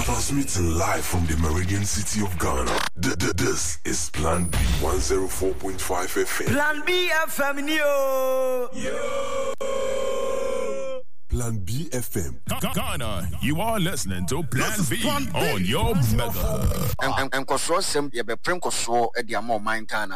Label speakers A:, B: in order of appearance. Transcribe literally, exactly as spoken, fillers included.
A: Transmitting live from the Meridian City of Ghana. D- d- this is Plan B one oh four point five F M.
B: Plan B F M, yo!
A: Yo! Plan B F M.
C: Ghana, you are listening to Plan B, Plan B on your mega.
D: And and and Kosro sem ye be prem Kosro e dia mo man Ghana.